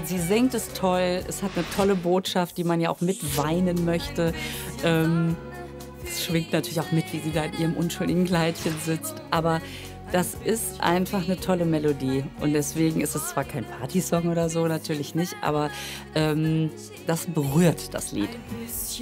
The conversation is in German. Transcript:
sie singt es toll, es hat eine tolle Botschaft, die man ja auch mitweinen möchte. Ähm, Es schwingt natürlich auch mit, wie sie da in ihrem unschuldigen Kleidchen sitzt, aber das ist einfach eine tolle Melodie und deswegen ist es zwar kein Partysong oder so, natürlich nicht, aber, das berührt das Lied.